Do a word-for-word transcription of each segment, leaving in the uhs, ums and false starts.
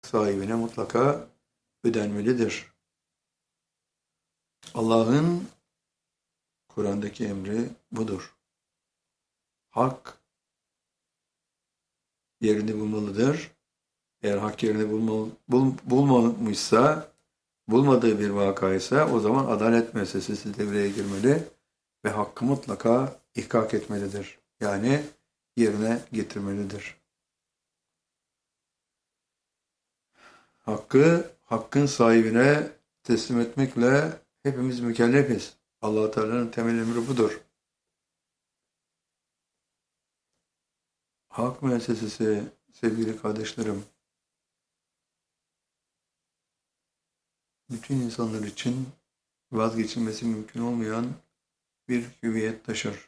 sahibine mutlaka ödenmelidir. Allah'ın Kur'an'daki emri budur. Hak yerini bulmalıdır. Eğer hak yerini bulma, bul, bulmamışsa, bulmadığı bir vakaysa o zaman adalet müessesesi devreye girmeli ve hakkı mutlaka ihkak etmelidir. Yani yerine getirmelidir. Hakkı, hakkın sahibine teslim etmekle hepimiz mükellefiz. Allah Teala'nın temel emri budur. Hak müessesesi sevgili kardeşlerim, bütün insanlar için vazgeçilmesi mümkün olmayan bir hüviyet taşır.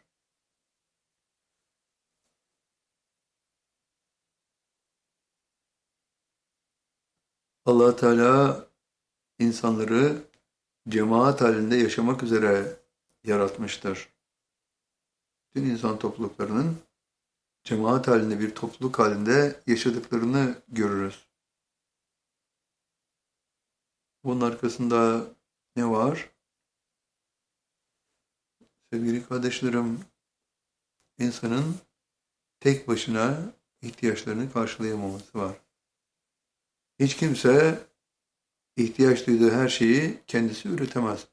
Allah Teala insanları cemaat halinde yaşamak üzere yaratmıştır. Bütün insan topluluklarının cemaat halinde bir topluluk halinde yaşadıklarını görürüz. Bunun arkasında ne var? Sevgili kardeşlerim, insanın tek başına ihtiyaçlarını karşılayamaması var. Hiç kimse ihtiyaç duyduğu her şeyi kendisi üretemez.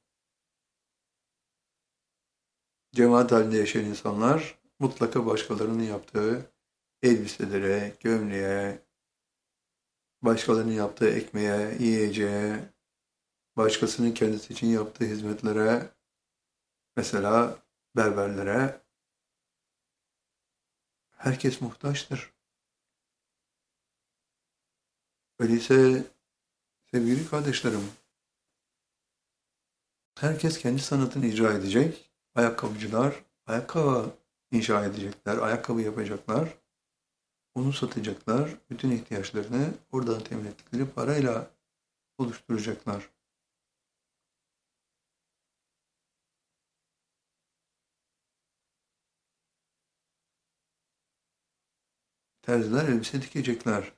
Cemaat halinde yaşayan insanlar mutlaka başkalarının yaptığı elbiselere, gömleğe, başkalarının yaptığı ekmeğe, yiyeceğe, başkasının kendisi için yaptığı hizmetlere, mesela berberlere, herkes muhtaçtır. Öyleyse sevgili kardeşlerim, herkes kendi sanatını icra edecek. Ayakkabıcılar ayakkabı inşa edecekler, ayakkabı yapacaklar, onu satacaklar, bütün ihtiyaçlarını oradan temin ettikleri parayla oluşturacaklar. Terziler elbise dikecekler.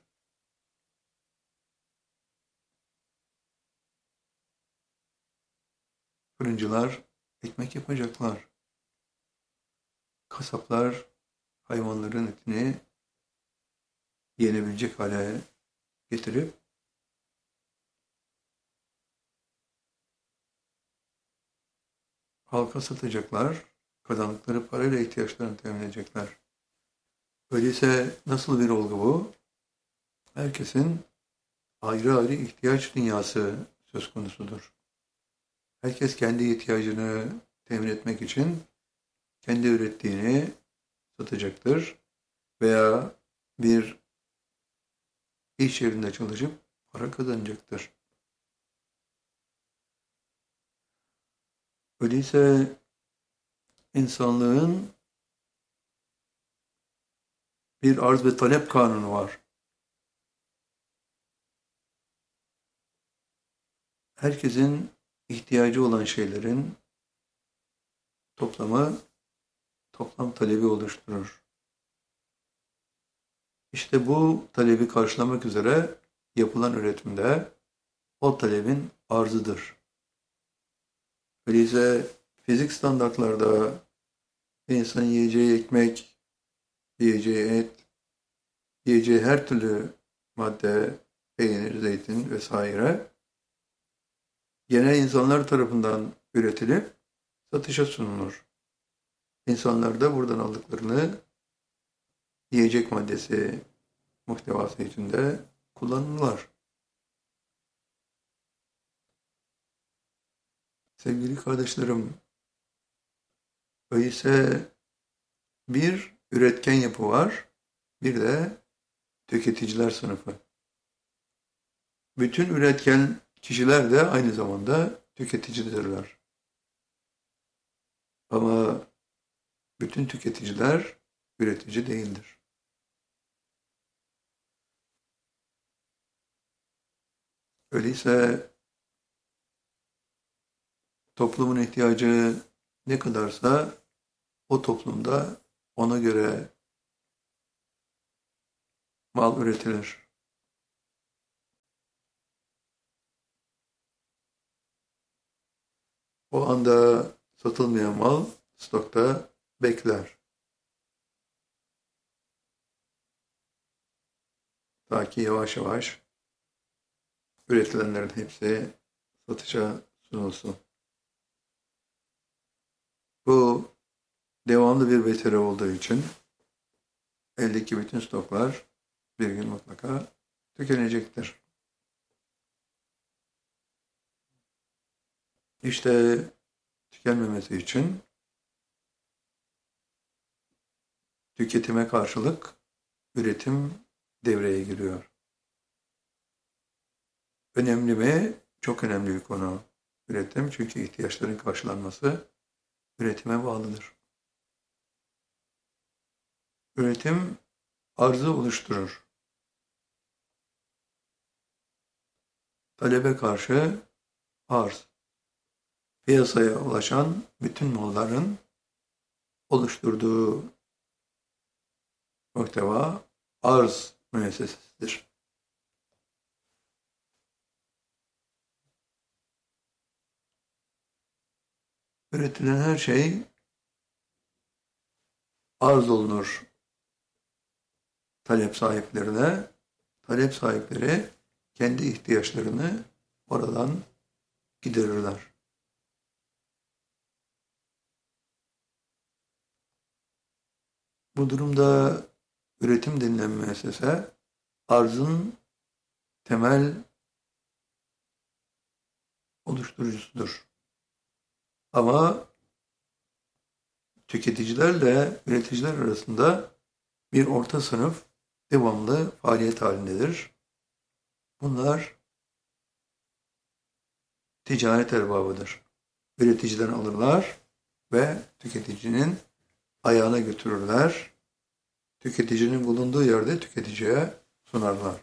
Fırıncılar ekmek yapacaklar. Kasaplar hayvanların etini yenebilecek hale getirip halka satacaklar. Kazandıkları parayla ihtiyaçlarını temin edecekler. Öyleyse nasıl bir olgu bu? Herkesin ayrı ayrı ihtiyaç dünyası söz konusudur. Herkes kendi ihtiyacını temin etmek için kendi ürettiğini satacaktır veya bir iş yerinde çalışıp para kazanacaktır. Öyleyse insanlığın bir arz ve talep kanunu var. Herkesin ihtiyacı olan şeylerin toplamı toplam talebi oluşturur. İşte bu talebi karşılamak üzere yapılan üretimde o talebin arzıdır. Öyleyse fizik standartlarda insanın yiyeceği ekmek, yiyeceği et, yiyeceği her türlü madde, peynir, zeytin vesaire gene insanlar tarafından üretilip satışa sunulur. İnsanlar da buradan aldıklarını yiyecek maddesi muhtevası içinde kullanırlar. Sevgili kardeşlerim, öyleyse bir üretken yapı var, bir de tüketiciler sınıfı. Bütün üretken kişiler de aynı zamanda tüketicidirler. Ama bütün tüketiciler üretici değildir. Öyleyse toplumun ihtiyacı ne kadarsa o toplumda ona göre mal üretilir. O anda satılmayan mal stokta bekler. Ta ki yavaş yavaş üretilenlerin hepsi satışa sunulsun. Bu devamlı bir beteri olduğu için eldeki bütün stoklar bir gün mutlaka tükenecektir. İşte tükenmemesi için tüketime karşılık üretim devreye giriyor. Önemli mi? Çok önemli bir konu. Üretim, çünkü ihtiyaçların karşılanması üretime bağlıdır. Üretim arzı oluşturur. Talebe karşı arz. Piyasaya ulaşan bütün malların oluşturduğu muhteva arz müessesesidir. Üretilen her şey arz olunur talep sahiplerine. Talep sahipleri kendi ihtiyaçlarını oradan giderirler. Bu durumda üretim denilen müessese arzın temel oluşturucusudur. Ama tüketicilerle üreticiler arasında bir orta sınıf devamlı faaliyet halindedir. Bunlar ticaret erbabıdır. Üreticiden alırlar ve tüketicinin ayağına götürürler. Tüketicinin bulunduğu yerde tüketiciye sunarlar.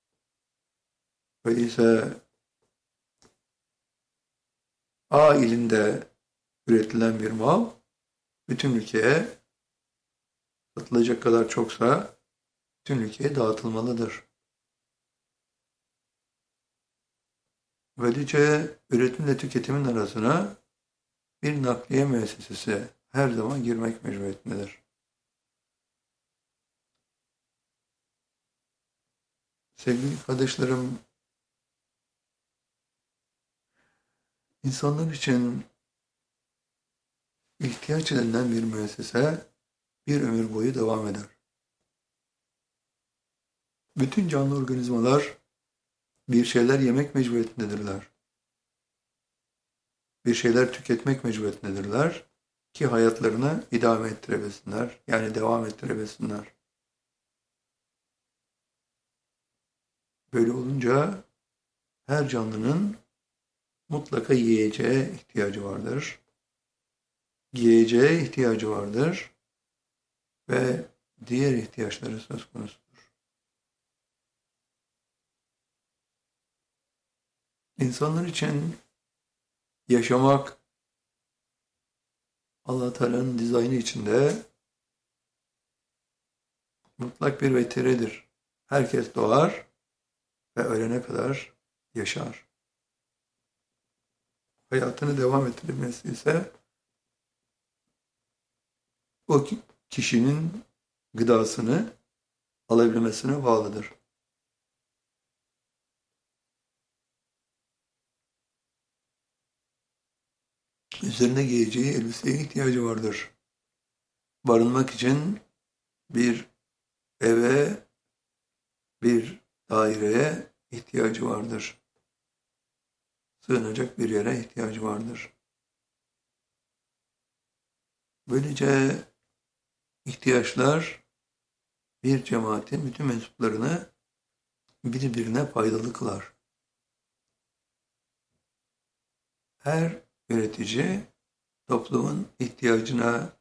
Öyleyse A ilinde üretilen bir mal bütün ülkeye satılacak kadar çoksa bütün ülkeye dağıtılmalıdır. Böylece üretimle tüketimin arasına bir nakliye müessesesi her zaman girmek mecburiyetindedir. Sevgili kardeşlerim, insanlar için ihtiyaç edilen bir müessese bir ömür boyu devam eder. Bütün canlı organizmalar bir şeyler yemek mecburiyetindedirler. Bir şeyler tüketmek mecburiyetindedirler ki hayatlarını idame ettirebilsinler, yani devam ettirebilsinler. Böyle olunca her canlının mutlaka yiyeceğe ihtiyacı vardır. Giyeceğe ihtiyacı vardır ve diğer ihtiyaçları söz konusudur. İnsanlar için yaşamak Allah Teala'nın dizaynı içinde mutlak bir veteridir. Herkes doğar ve ölene kadar yaşar. Hayatını devam ettirmesi ise o kişinin gıdasını alabilmesine bağlıdır. Üzerine giyeceği elbiseye ihtiyacı vardır. Barınmak için bir eve, bir daireye ihtiyacı vardır. Sığınacak bir yere ihtiyacı vardır. Böylece ihtiyaçlar bir cemaatin bütün mensuplarını birbirine faydalı kılar. Her üretici toplumun ihtiyacına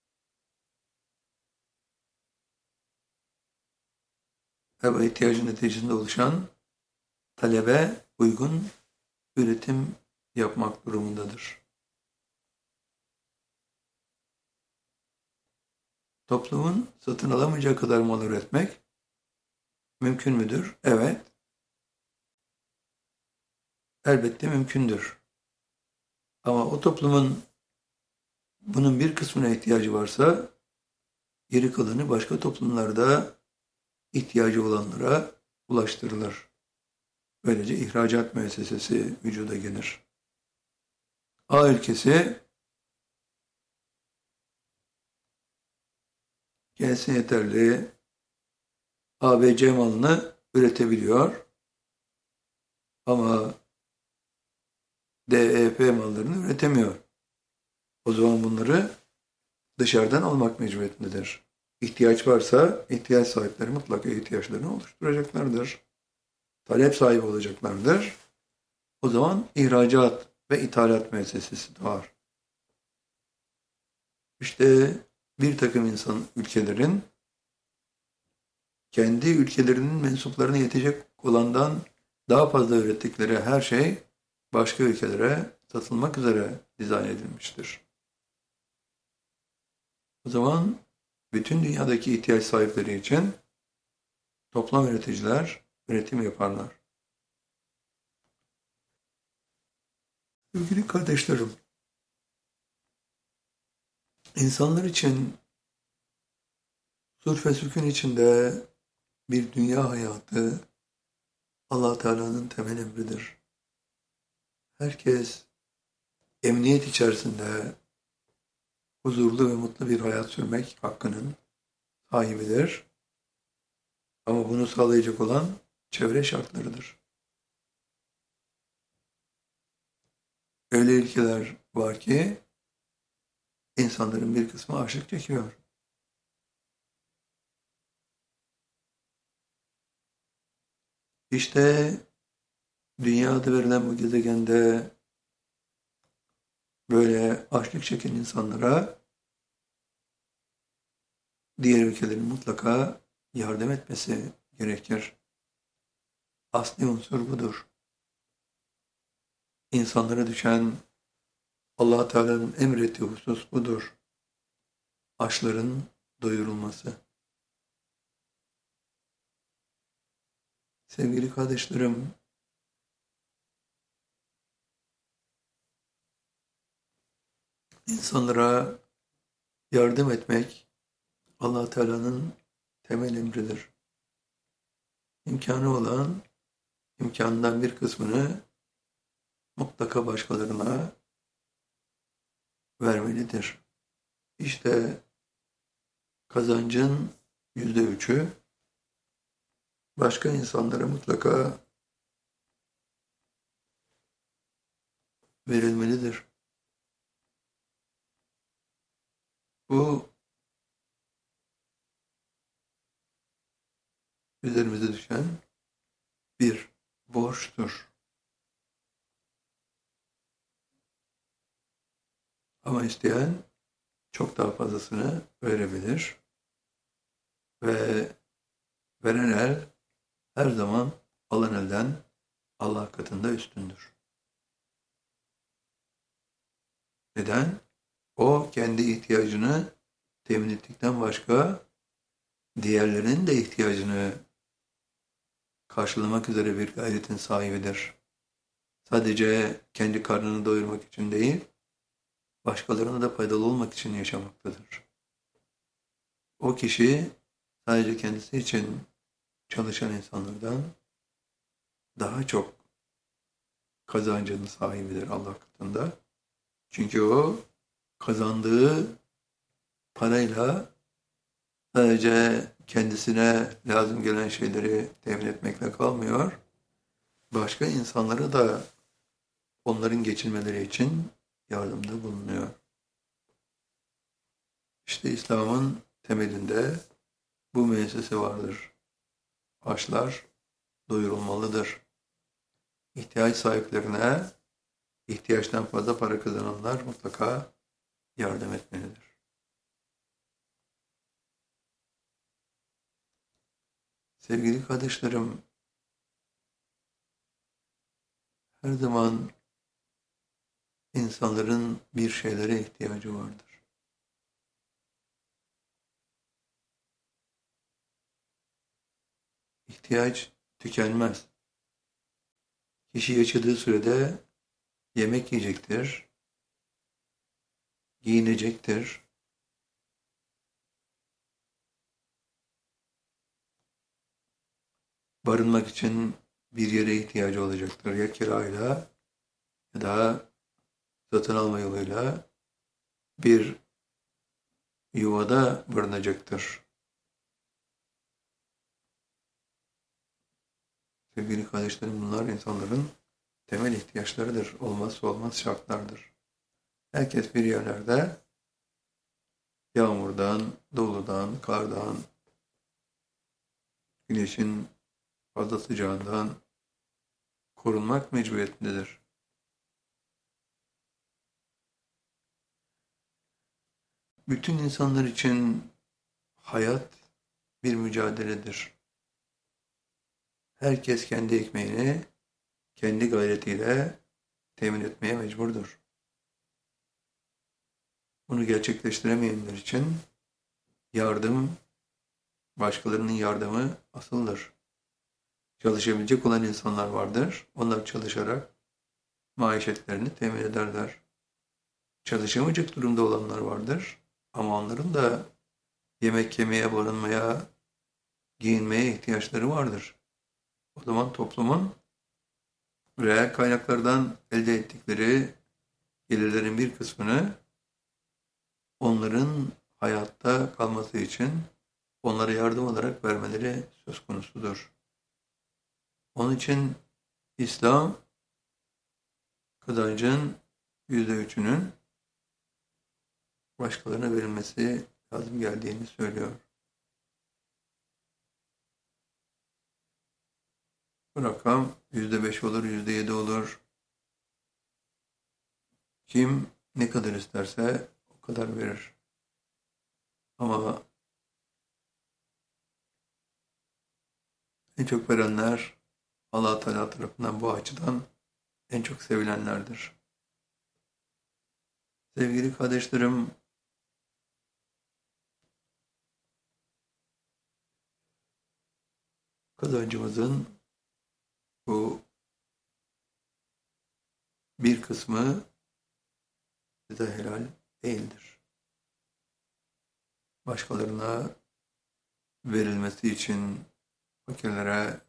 ve ihtiyacın neticesinde oluşan talebe uygun üretim yapmak durumundadır. Toplumun satın alamayacağı kadar mal üretmek mümkün müdür? Evet. Elbette mümkündür. Ama o toplumun bunun bir kısmına ihtiyacı varsa geri kalanı başka toplumlarda ihtiyacı olanlara ulaştırılır. Böylece ihracat müessesesi vücuda gelir. A ülkesi kendisine yeterli A B C malını üretebiliyor ama D E F mallarını üretemiyor. O zaman bunları dışarıdan almak mecburiyetindedir. İhtiyaç varsa ihtiyaç sahipleri mutlaka ihtiyaçlarını oluşturacaklardır. Talep sahibi olacaklardır. O zaman ihracat ve ithalat müessesesi doğar. İşte bir takım insan ülkelerin kendi ülkelerinin mensuplarına yetecek olandan daha fazla ürettikleri her şey başka ülkelere satılmak üzere dizayn edilmiştir. O zaman bütün dünyadaki ihtiyaç sahipleri için toplam üreticiler üretim yaparlar. Sevgili kardeşlerim, insanlar için sulh ve sükun içinde bir dünya hayatı Allah Teala'nın temel emridir. Herkes emniyet içerisinde huzurlu ve mutlu bir hayat sürmek hakkının sahibidir. Ama bunu sağlayacak olan çevre şartlarıdır. Öyle ülkeler var ki insanların bir kısmı açlık çekiyor. İşte dünyada verilen bu gezegende böyle açlık çeken insanlara diğer ülkelerin mutlaka yardım etmesi gerekir. Asli unsur budur. İnsanlara düşen Allah Teala'nın emrettiği husus budur. Açların doyurulması. Sevgili kardeşlerim, insanlara yardım etmek Allah Teala'nın temel emridir. İmkanı olan imkanından bir kısmını mutlaka başkalarına vermelidir. İşte kazancın yüzde üçü başka insanlara mutlaka verilmelidir. Bu üzerimize düşen bir borçtur. Ama isteyen çok daha fazlasını verebilir ve veren el her zaman alan elden Allah katında üstündür. Neden? O kendi ihtiyacını temin ettikten başka diğerlerinin de ihtiyacını karşılamak üzere bir gayretin sahibidir. Sadece kendi karnını doyurmak için değil, başkalarına da faydalı olmak için yaşamaktadır. O kişi sadece kendisi için çalışan insanlardan daha çok kazancının sahibidir Allah katında. Çünkü o kazandığı parayla sadece kendisine lazım gelen şeyleri temin etmekle kalmıyor. Başka insanlara da onların geçinmeleri için yardımda bulunuyor. İşte İslam'ın temelinde bu müessese vardır. Açlar doyurulmalıdır. İhtiyaç sahiplerine ihtiyaçtan fazla para kazananlar mutlaka yardım etmelidir. Sevgili kardeşlerim, her zaman insanların bir şeylere ihtiyacı vardır. İhtiyaç tükenmez. Kişi yaşadığı sürede yemek yiyecektir, giyinecektir. Barınmak için bir yere ihtiyacı olacaktır. Ya kirayla ya da satın alma yoluyla bir yuvada barınacaktır. Sevgili kardeşlerim, bunlar insanların temel ihtiyaçlarıdır. Olmazsa olmaz şartlardır. Herkes bir yerlerde yağmurdan, doludan, kardan, güneşin fazla sıcağından korunmak mecburiyetindedir. Bütün insanlar için hayat bir mücadeledir. Herkes kendi ekmeğini kendi gayretiyle temin etmeye mecburdur. Bunu gerçekleştiremeyenler için yardım, başkalarının yardımı asıldır. Çalışabilecek olan insanlar vardır. Onlar çalışarak maişetlerini temin ederler. Çalışamayacak durumda olanlar vardır. Ama onların da yemek yemeye, barınmaya, giyinmeye ihtiyaçları vardır. O zaman toplumun reel kaynaklardan elde ettikleri gelirlerin bir kısmını onların hayatta kalması için onlara yardım olarak vermeleri söz konusudur. Onun için İslam kazancın yüzde üçünün başkalarına verilmesi lazım geldiğini söylüyor. Bu rakam yüzde beş olur, yüzde yedi olur. Kim ne kadar isterse o kadar verir. Ama en çok verenler Allah Teala tarafından bu açıdan en çok sevilenlerdir. Sevgili kardeşlerim, kazancımızın bu bir kısmı bize helal değildir. Başkalarına verilmesi için fakirlere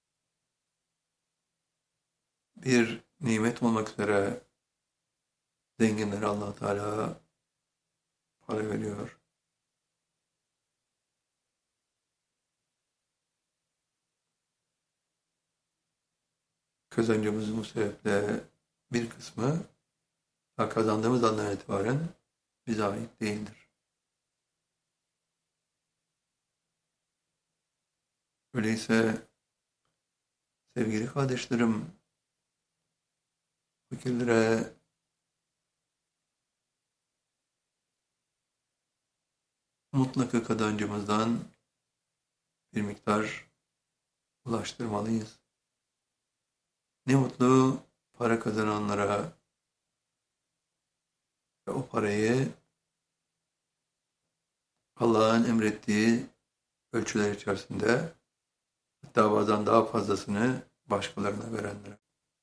bir nimet olmak üzere zenginlere Allah Teala para veriyor. Kazancımızın bu sebeple bir kısmı kazandığımız andan itibaren bize ait değildir. Öyleyse sevgili kardeşlerim, fakirlere mutlaka kazancımızdan bir miktar ulaştırmalıyız. Ne mutlu para kazananlara ve o parayı Allah'ın emrettiği ölçüler içerisinde, hatta bazen daha fazlasını başkalarına verenlere.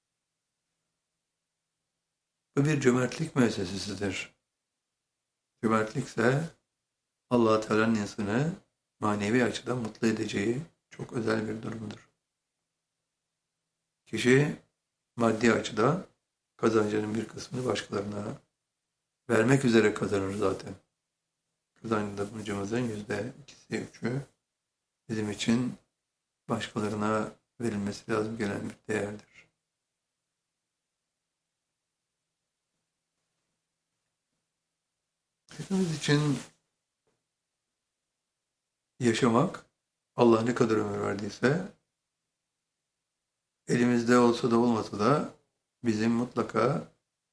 Bu bir cömertlik müessesesidir. Cömertlik ise Allah Teala'nın insanı manevi açıdan mutlu edeceği çok özel bir durumdur. Kişi maddi açıdan kazancının bir kısmını başkalarına vermek üzere kazanır zaten. Kazancımızın yüzde ikisi, üçü bizim için başkalarına verilmesi lazım gelen bir değerdir. Hepimiz için yaşamak, Allah ne kadar ömür verdiyse, elimizde olsa da olmasa da bizim mutlaka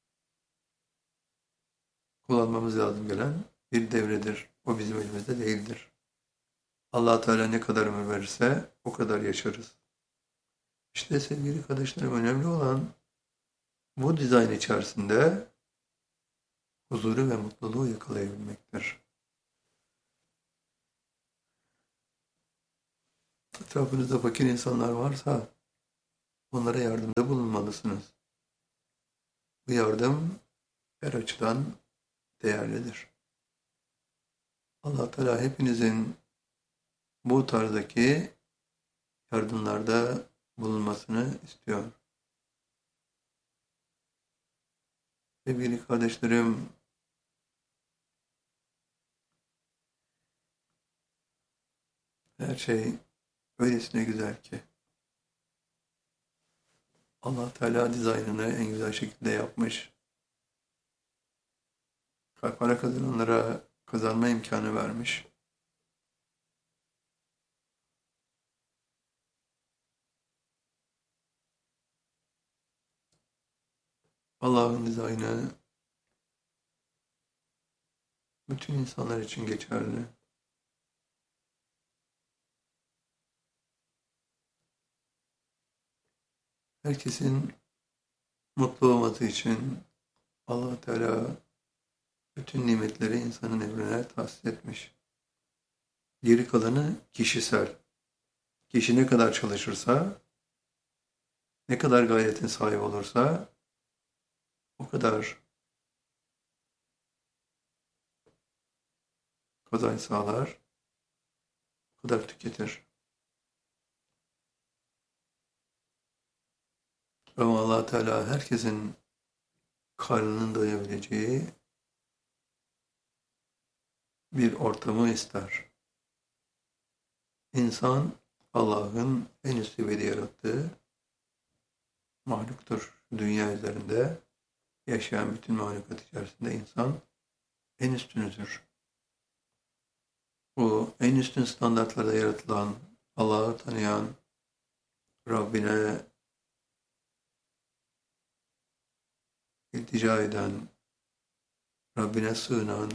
kullanmamız lazım gelen bir devredir. O bizim elimizde değildir. Allah Teala ne kadar ömür verirse o kadar yaşarız. İşte sevgili kardeşlerim, önemli olan bu dizayn içerisinde huzuru ve mutluluğu yakalayabilmektir. Etrafınızda fakir insanlar varsa onlara yardımda bulunmalısınız. Bu yardım her açıdan değerlidir. Allah Teala hepinizin bu tarzdaki yardımlarda bulunmasını istiyor. Sevgili kardeşlerim, her şey öylesine güzel ki Allah Teala dizaynını en güzel şekilde yapmış. Para kazananlara kazanma imkanı vermiş. Allah'ın dizaynı bütün insanlar için geçerli. Herkesin mutlu olması için Allah Teala bütün nimetleri insanın emrine tahsis etmiş. Geri kalanı kişisel. Kişi ne kadar çalışırsa, ne kadar gayretin sahibi olursa o kadar kazanç sağlar, o kadar tüketir. Ama Allah Teala herkesin karnının doyabileceği bir ortamı ister. İnsan Allah'ın en üst seviyede yarattığı mahluktur. Dünya üzerinde yaşayan bütün mahlukat içerisinde insan en üstünüdür. Bu en üstün standartlarda yaratılan, Allah'ı tanıyan, Rabbine iltica eden, Rabbine sığınan,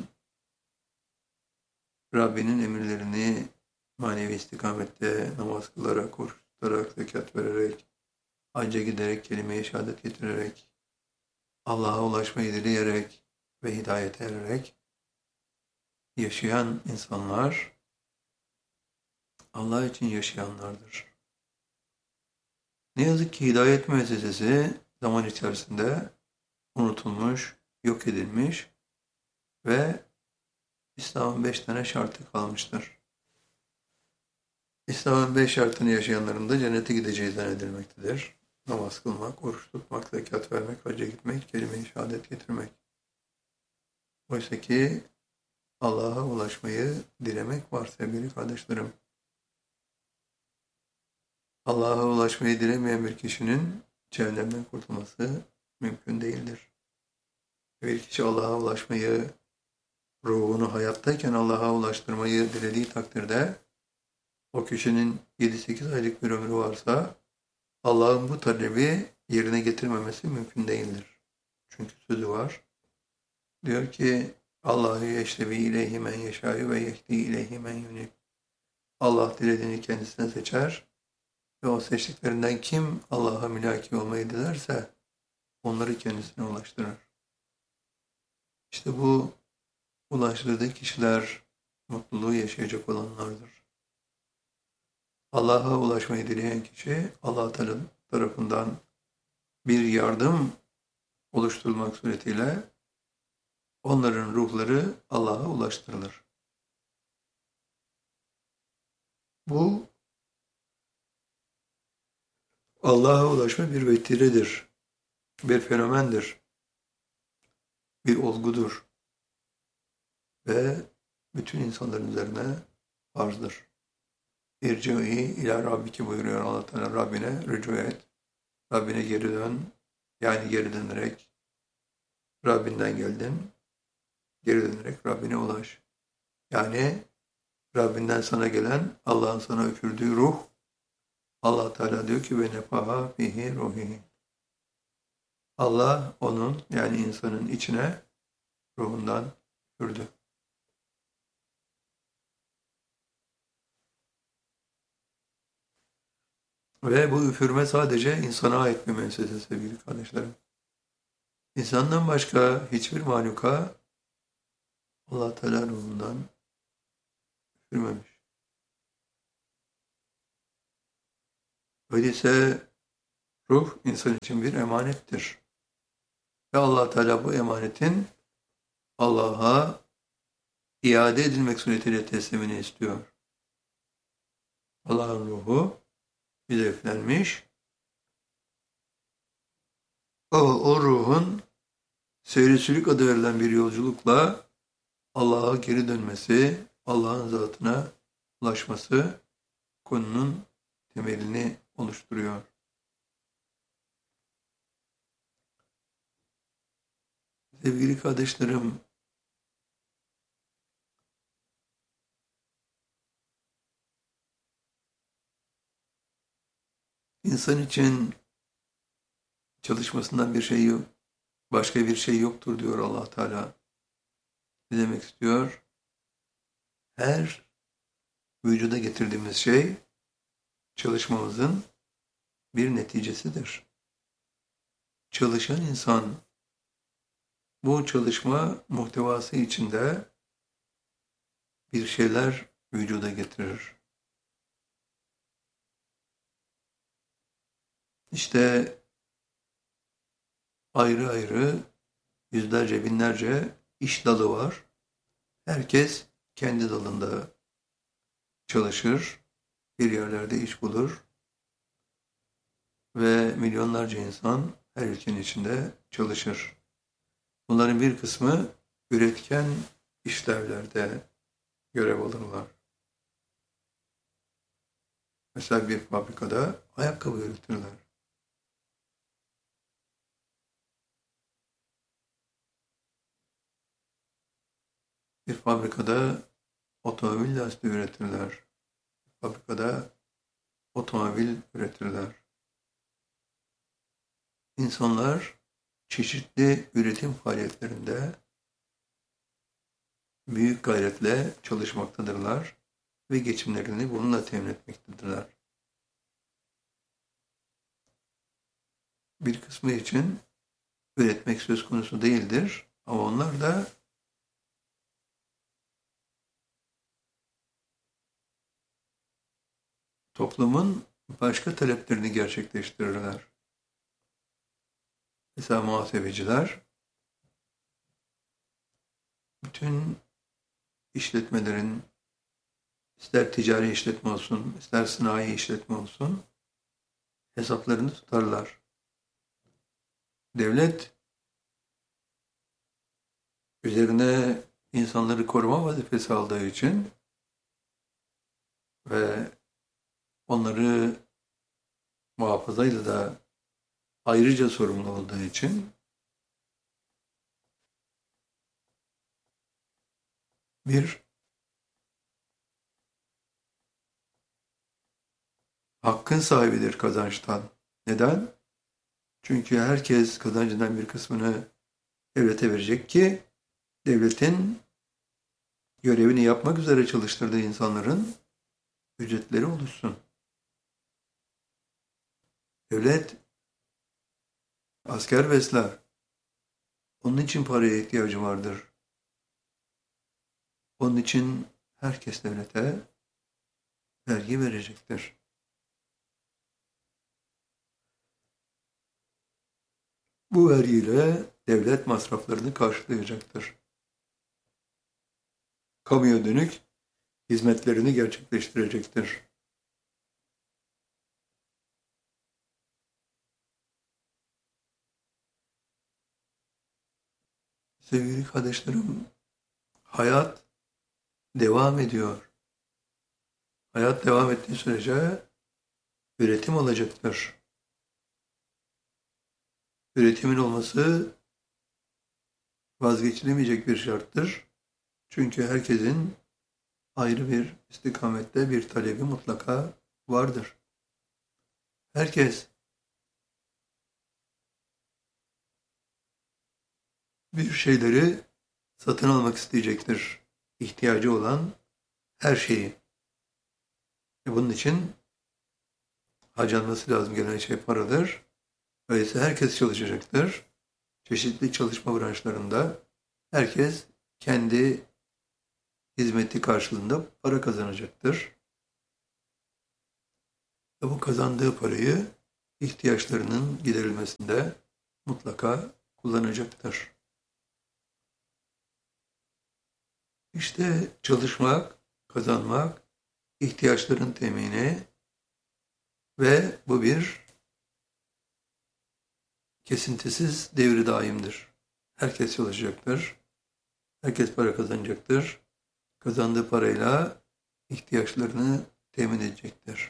Rabbinin emirlerini manevi istikamette namaz kılarak, oruç tutarak, zekat vererek, hacca giderek, kelime-i şehadet getirerek, Allah'a ulaşmayı dileyerek ve hidayete ererek yaşayan insanlar Allah için yaşayanlardır. Ne yazık ki hidayet müessesesi zaman içerisinde unutulmuş, yok edilmiş ve İslam'ın beş tane şartı kalmıştır. İslam'ın beş şartını yaşayanların da cennete gideceği zannedilmektedir. Namaz kılmak, oruç tutmak, zekat vermek, hacca gitmek, kelime-i şehadet getirmek. Oysa ki Allah'a ulaşmayı dilemek var sevgili kardeşlerim. Allah'a ulaşmayı dilemeyen bir kişinin cehennemden kurtulması mümkün değildir. Bir kişi Allah'a ulaşmayı, ruhunu hayattayken Allah'a ulaştırmayı dilediği takdirde o kişinin yedi sekiz aylık bir ömrü varsa Allah'ın bu talebi yerine getirmemesi mümkün değildir. Çünkü sözü var. Diyor ki Allahu yeştebi ileyhi men yeşâ'yu ve yehdi ileyhi men yunib. Allah dilediğini kendisine seçer ve o seçtiklerinden kim Allah'a mülaki olmayı dilerse onları kendisine ulaştırır. İşte bu ulaştırdığı kişiler mutluluğu yaşayacak olanlardır. Allah'a ulaşmayı dileyen kişi Allah Teala tarafından bir yardım oluşturulmak suretiyle onların ruhları Allah'a ulaştırılır. Bu Allah'a ulaşma bir vetiredir, bir fenomendir, bir olgudur ve bütün insanların üzerine farzdır. İrci'i ila Rabbiki buyuruyor Allah Teala, Rabbine rücu et, Rabbine geri dön, yani geri dönerek Rabbinden geldin, geri dönerek Rabbine ulaş. Yani Rabbinden sana gelen, Allah'ın sana üfürdüğü ruh, Allah Teala diyor ki ve nefaha fihi ruhihi. Allah onun yani insanın içine ruhundan üfürdü. Ve bu üfürme sadece insana ait bir müessese sevgili kardeşlerim. İnsandan başka hiçbir mahluka Allah Teala ruhundan üfürmemiş. Öyleyse ruh insan için bir emanettir. Ve Allah Teala bu emanetin Allah'a iade edilmek suretiyle teslimini istiyor. Allah'ın ruhu bize üflenmiş. O, o ruhun seyri sülük adı verilen bir yolculukla Allah'a geri dönmesi, Allah'ın zatına ulaşması konunun temelini oluşturuyor. Sevgili kardeşlerim, insan için çalışmasından bir şey yok, başka bir şey yoktur diyor Allah Teala. Ne demek istiyor? Her vücuda getirdiğimiz şey çalışmamızın bir neticesidir. Çalışan insan bu çalışma muhtevası içinde bir şeyler vücuda getirir. İşte ayrı ayrı yüzlerce binlerce iş dalı var. Herkes kendi dalında çalışır, bir yerlerde iş bulur ve milyonlarca insan her ülkenin içinde çalışır. Bunların bir kısmı üretken işlevlerde görev alırlar. Mesela bir fabrikada ayakkabı üretirler. Bir fabrikada otomobil lastiği üretirler. Bir fabrikada otomobil üretirler. İnsanlar çeşitli üretim faaliyetlerinde büyük gayretle çalışmaktadırlar ve geçimlerini bununla temin etmektedirler. Bir kısmı için üretmek söz konusu değildir ama onlar da toplumun başka taleplerini gerçekleştirirler. Mesela muhasebeciler bütün işletmelerin ister ticari işletme olsun, ister sanayi işletme olsun hesaplarını tutarlar. Devlet üzerine insanları koruma vazifesi aldığı için ve onları muhafazayla da ayrıca sorumlu olduğu için bir hakkın sahibidir kazançtan. Neden? Çünkü herkes kazancından bir kısmını devlete verecek ki devletin görevini yapmak üzere çalıştırdığı insanların ücretleri oluşsun. Devlet asker besler. Onun için paraya ihtiyacı vardır. Onun için herkes devlete vergi verecektir. Bu vergiyle devlet masraflarını karşılayacaktır. Kamuya dönük hizmetlerini gerçekleştirecektir. Sevgili kardeşlerim, hayat devam ediyor. Hayat devam ettiği sürece üretim olacaktır. Üretimin olması vazgeçilemeyecek bir şarttır. Çünkü herkesin ayrı bir istikamette bir talebi mutlaka vardır. Herkes bir şeyleri satın almak isteyecektir. İhtiyacı olan her şeyi. E bunun için harcanması lazım gelen şey paradır. Öyleyse herkes çalışacaktır. Çeşitli çalışma branşlarında herkes kendi hizmeti karşılığında para kazanacaktır. Ve bu kazandığı parayı ihtiyaçlarının giderilmesinde mutlaka kullanacaktır. İşte çalışmak, kazanmak, ihtiyaçların temini ve bu bir kesintisiz devri daimdir. Herkes çalışacaktır. Herkes para kazanacaktır. Kazandığı parayla ihtiyaçlarını temin edecektir.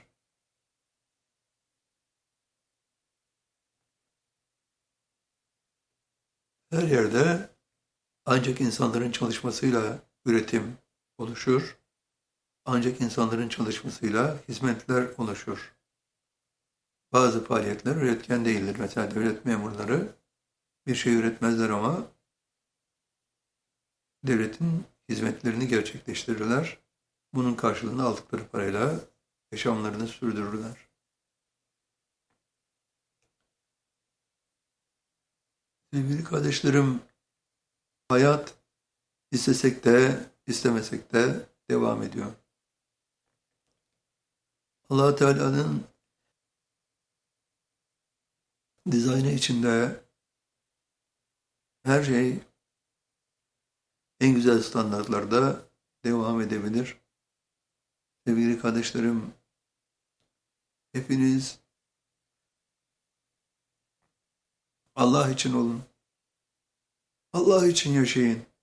Her yerde ancak insanların çalışmasıyla üretim oluşur. Ancak insanların çalışmasıyla hizmetler oluşur. Bazı faaliyetler üretken değildir. Mesela devlet memurları bir şey üretmezler ama devletin hizmetlerini gerçekleştirirler. Bunun karşılığını aldıkları parayla yaşamlarını sürdürürler. Sevgili kardeşlerim, hayat istesek de istemesek de devam ediyor. Allah Teala'nın dizaynı içinde her şey en güzel standartlarda devam edebilir. Sevgili kardeşlerim, hepiniz Allah için olun. Allah için yaşayın.